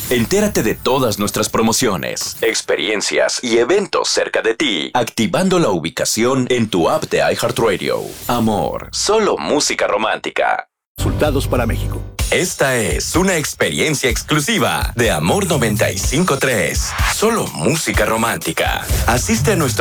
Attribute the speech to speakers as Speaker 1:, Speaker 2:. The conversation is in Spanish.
Speaker 1: Entérate de todas nuestras promociones, experiencias y eventos cerca de ti, activando la ubicación en tu app de iHeartRadio. Amor, solo música romántica.
Speaker 2: Resultados para México.
Speaker 3: Esta es una experiencia exclusiva de Amor 95.3. Solo música romántica. Asiste a nuestro